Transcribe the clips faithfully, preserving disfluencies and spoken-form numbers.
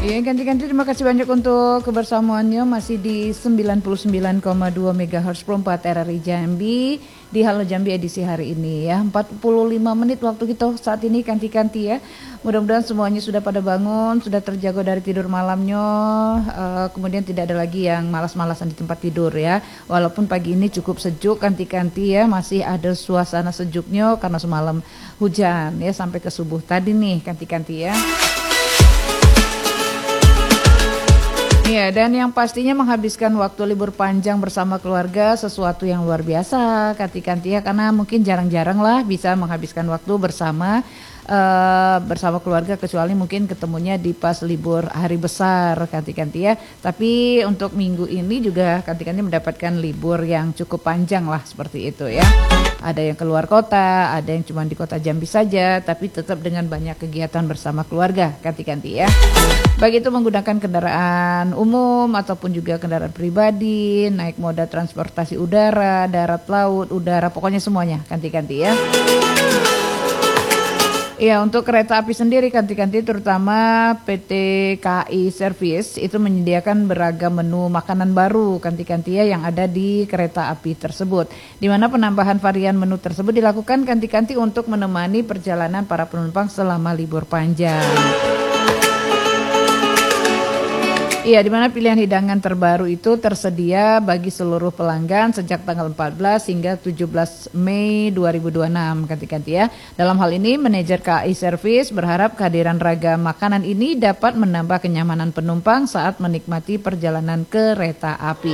Iya, ganti-ganti terima kasih banyak untuk kebersamaannya masih di sembilan puluh sembilan koma dua megahertz per empat R R I Jambi di Halo Jambi edisi hari ini ya. empat puluh lima menit waktu kita saat ini ganti-ganti ya. Mudah-mudahan semuanya sudah pada bangun, sudah terjaga dari tidur malamnya, uh, kemudian tidak ada lagi yang malas-malasan di tempat tidur ya. Walaupun pagi ini cukup sejuk ganti-ganti ya, masih ada suasana sejuknya karena semalam hujan ya sampai ke subuh tadi nih ganti-ganti ya. Iya, dan yang pastinya menghabiskan waktu libur panjang bersama keluarga sesuatu yang luar biasa ganti-ganti ya, karena mungkin jarang-jarang lah bisa menghabiskan waktu bersama Uh, bersama keluarga, kecuali mungkin ketemunya di pas libur hari besar ganti-ganti ya. Tapi untuk minggu ini juga ganti-ganti mendapatkan libur yang cukup panjang lah seperti itu ya. Ada yang keluar kota, ada yang cuma di kota Jambi saja, tapi tetap dengan banyak kegiatan bersama keluarga ganti-ganti ya. Baik itu menggunakan kendaraan umum ataupun juga kendaraan pribadi, naik moda transportasi udara, darat, laut, udara, pokoknya semuanya ganti-ganti ya. Ya, untuk kereta api sendiri ganti-ganti terutama P T K A I Service itu menyediakan beragam menu makanan baru ganti-ganti ya yang ada di kereta api tersebut. Di mana penambahan varian menu tersebut dilakukan ganti-ganti untuk menemani perjalanan para penumpang selama libur panjang. Iya, di mana pilihan hidangan terbaru itu tersedia bagi seluruh pelanggan sejak tanggal empat belas hingga tujuh belas Mei dua ribu dua puluh enam ganti-ganti ya. Dalam hal ini, manajer K A I Service berharap kehadiran ragam makanan ini dapat menambah kenyamanan penumpang saat menikmati perjalanan kereta api.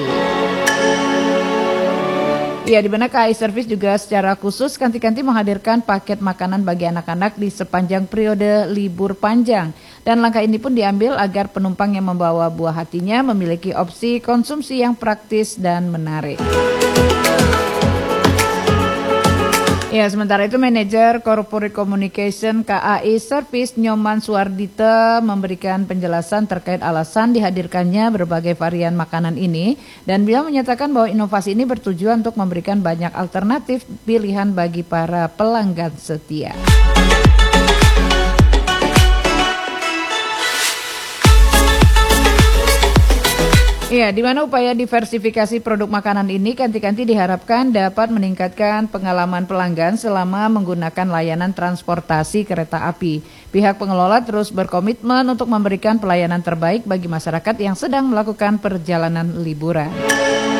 Ya, di mana K A I Service juga secara khusus ganti-ganti menghadirkan paket makanan bagi anak-anak di sepanjang periode libur panjang. Dan langkah ini pun diambil agar penumpang yang membawa buah hatinya memiliki opsi konsumsi yang praktis dan menarik. Ya, sementara itu manajer Corporate Communication K A I Service Nyoman Suardita memberikan penjelasan terkait alasan dihadirkannya berbagai varian makanan ini, dan beliau menyatakan bahwa inovasi ini bertujuan untuk memberikan banyak alternatif pilihan bagi para pelanggan setia. Iya, di mana upaya diversifikasi produk makanan ini ganti-ganti diharapkan dapat meningkatkan pengalaman pelanggan selama menggunakan layanan transportasi kereta api. Pihak pengelola terus berkomitmen untuk memberikan pelayanan terbaik bagi masyarakat yang sedang melakukan perjalanan liburan.